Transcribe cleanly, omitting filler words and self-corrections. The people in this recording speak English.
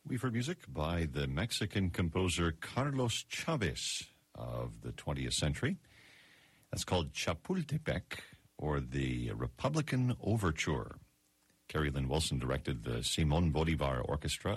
We've heard music by the Mexican composer Carlos Chavez of the 20th century. That's called Chapultepec, or the Republican Overture. Carrie Lynn Wilson directed the Simon Bolivar Orchestra